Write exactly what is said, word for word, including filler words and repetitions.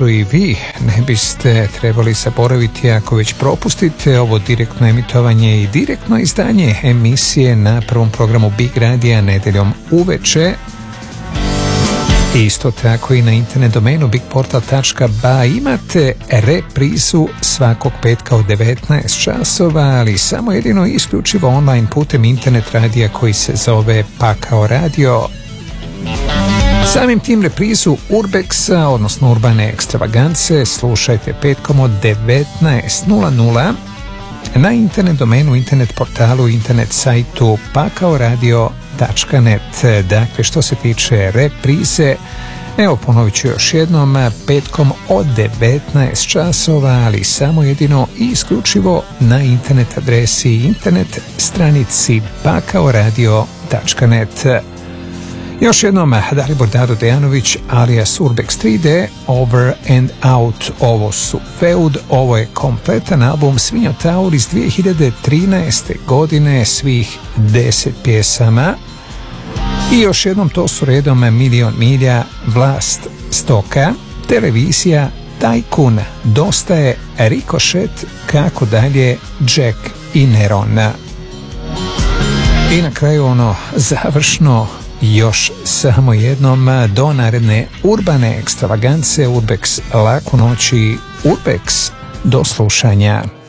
što i vi ne biste trebali zaboraviti ako već propustite ovo direktno emitovanje i direktno izdanje emisije na prvom programu Big Radija nedeljom uveče. Isto tako i na internet domenu bigportal tačka ba imate reprizu svakog petka od devetnaest časova, ali samo jedino isključivo online putem internet radija koji se zove Pakao radio. Samim tim reprizu Urbexa, odnosno Urbane ekstravagance, slušajte petkom od devetnaest nula nula na internet domenu, internet portalu, internet sajtu pakao radio tačka net. Dakle, što se tiče reprize, evo ponovit ću još jednom, petkom od devetnaest časova, ali samo jedino i isključivo na internet adresi, internet stranici pakao radio tačka net. Još jednom, Dalibor Dado Dejanović alias Urbex tri de, Over and Out. Ovo su Feud, ovo je kompletan album Svinjotaur iz dvije hiljade trinaeste godine, svih deset pjesama. I još jednom, to su redom Milion milja, Vlast stoka, Televizija, Tajkun, Dosta je, Rikošet, Kako dalje, Jack i Neron. I na kraju ono završno, još samo jednom, do naredne urbane ekstravagance, Urbex, laku noć i Urbex, do slušanja.